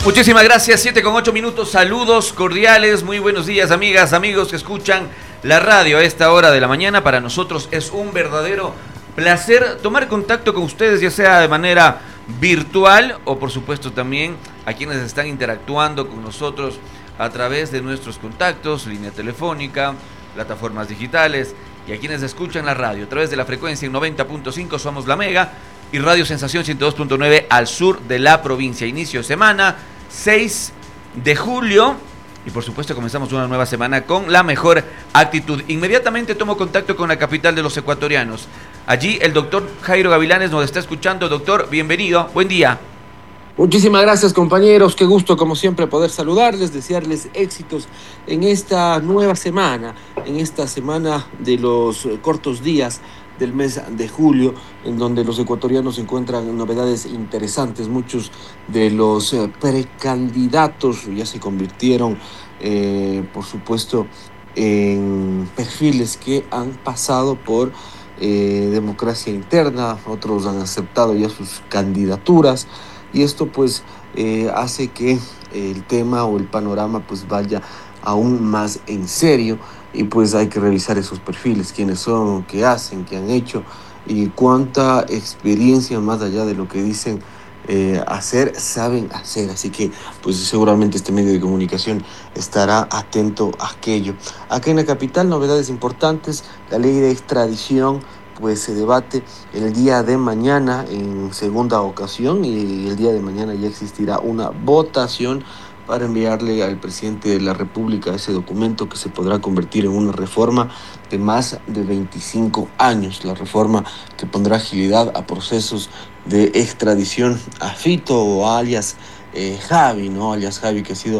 Muchísimas gracias, 7:08. Saludos cordiales, muy buenos días, amigas, amigos que escuchan la radio a esta hora de la mañana. Para nosotros es un verdadero placer tomar contacto con ustedes, ya sea de manera virtual o por supuesto también a quienes están interactuando con nosotros a través de nuestros contactos, línea telefónica, plataformas digitales, y a quienes escuchan la radio a través de la frecuencia en 90.5 Somos La Mega y Radio Sensación 102.9 al sur de la provincia. Inicio de semana, 6 de julio, y por supuesto comenzamos una nueva semana con la mejor actitud. Inmediatamente tomo contacto con la capital de los ecuatorianos. Allí el doctor Jairo Gavilanes nos está escuchando. Doctor, bienvenido, buen día. Muchísimas gracias, compañeros, qué gusto como siempre poder saludarles, desearles éxitos en esta nueva semana, en esta semana de los cortos días del mes de julio, en donde los ecuatorianos encuentran novedades interesantes. Muchos de los precandidatos ya se convirtieron, por supuesto, en perfiles que han pasado por democracia interna, otros han aceptado ya sus candidaturas, y esto pues hace que el tema o el panorama pues vaya aún más en serio, y pues hay que revisar esos perfiles, quiénes son, qué hacen, qué han hecho y cuánta experiencia más allá de lo que dicen hacer, saben hacer. Así que pues seguramente este medio de comunicación estará atento a aquello. Acá en la capital, novedades importantes: la ley de extradición pues se debate el día de mañana en segunda ocasión, y el día de mañana ya existirá una votación para enviarle al presidente de la República ese documento que se podrá convertir en una reforma de más de 25 años, la reforma que pondrá agilidad a procesos de extradición a Fito, o alias Javi, ¿no? Alias Javi, que ha sido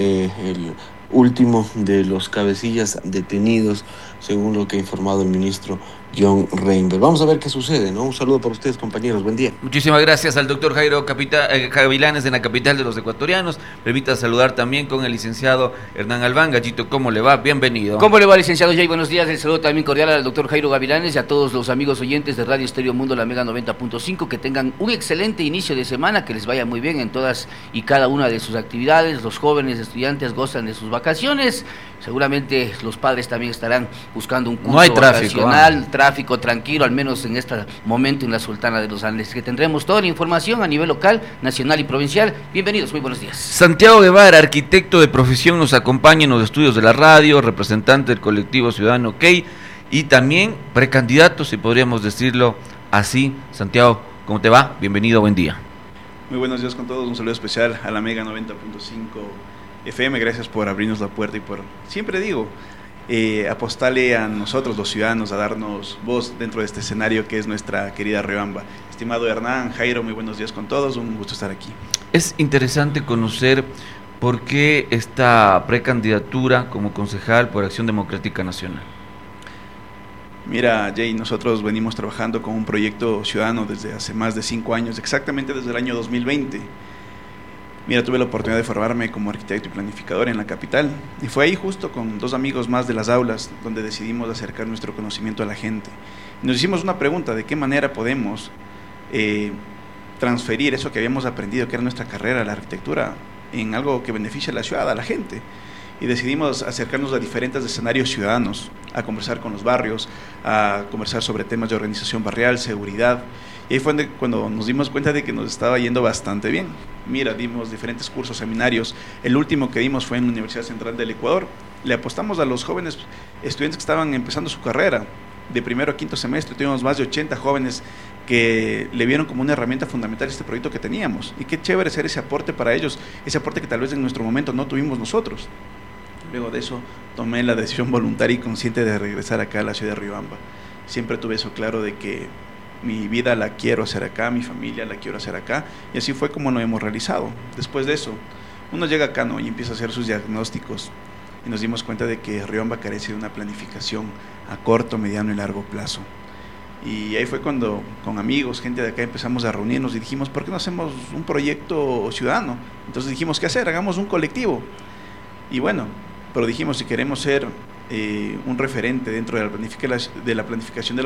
el último de los cabecillas detenidos, según lo que ha informado el ministro John Reinberg. Vamos a ver qué sucede, ¿no? Un saludo para ustedes, compañeros. Buen día. Muchísimas gracias al doctor Jairo Gavilanes en la capital de los ecuatorianos. Permita saludar también con el licenciado Hernán Albán. Gallito, ¿cómo le va? Bienvenido. ¿Cómo le va, licenciado Jay? Buenos días. El saludo también cordial al doctor Jairo Gavilanes y a todos los amigos oyentes de Radio Estéreo Mundo La Mega 90.5. Que tengan un excelente inicio de semana, que les vaya muy bien en todas y cada una de sus actividades. Los jóvenes estudiantes gozan de sus vacaciones. Seguramente los padres también estarán buscando un curso no hay tráfico, vacacional, tráfico tranquilo, al menos en este momento en la Sultana de los Andes, que tendremos toda la información a nivel local, nacional y provincial. Bienvenidos, muy buenos días. Santiago Guevara, arquitecto de profesión, nos acompaña en los estudios de la radio, representante del colectivo Ciudadano OK y también precandidato, si podríamos decirlo así. Santiago, ¿cómo te va? Bienvenido, buen día. Muy buenos días con todos, un saludo especial a la Mega 90.5 FM, gracias por abrirnos la puerta y por, siempre digo, apostarle a nosotros los ciudadanos a darnos voz dentro de este escenario que es nuestra querida Riobamba. Estimado Hernán, Jairo, muy buenos días con todos, un gusto estar aquí. Es interesante conocer por qué esta precandidatura como concejal por Acción Democrática Nacional. Mira, Jay, nosotros venimos trabajando con un proyecto ciudadano desde hace más de 5 años, exactamente desde el año 2020. Mira, tuve la oportunidad de formarme como arquitecto y planificador en la capital, y fue ahí justo con 2 amigos más de las aulas donde decidimos acercar nuestro conocimiento a la gente. Y nos hicimos una pregunta: ¿de qué manera podemos transferir eso que habíamos aprendido, que era nuestra carrera, la arquitectura, en algo que beneficie a la ciudad, a la gente? Y decidimos acercarnos a diferentes escenarios ciudadanos, a conversar con los barrios, a conversar sobre temas de organización barrial, seguridad. Y ahí fue cuando nos dimos cuenta de que nos estaba yendo bastante bien. Mira, dimos diferentes cursos, seminarios. El último que dimos fue en la Universidad Central del Ecuador. Le apostamos a los jóvenes estudiantes que estaban empezando su carrera. De primero a quinto semestre tuvimos más de 80 jóvenes que le vieron como una herramienta fundamental este proyecto que teníamos. Y qué chévere ser ese aporte para ellos, ese aporte que tal vez en nuestro momento no tuvimos nosotros. Luego de eso tomé la decisión voluntaria y consciente de regresar acá a la ciudad de Riobamba. Siempre tuve eso claro de que mi vida la quiero hacer acá, mi familia la quiero hacer acá, y así fue como lo hemos realizado. Después de eso, uno llega acá, ¿no?, y empieza a hacer sus diagnósticos, y nos dimos cuenta de que Riobamba carece de una planificación a corto, mediano y largo plazo. Y ahí fue cuando con amigos, gente de acá, empezamos a reunirnos y dijimos, ¿por qué no hacemos un proyecto ciudadano? Entonces dijimos, ¿qué hacer? Hagamos un colectivo. Y bueno, pero dijimos, si queremos ser un referente dentro de la planificación de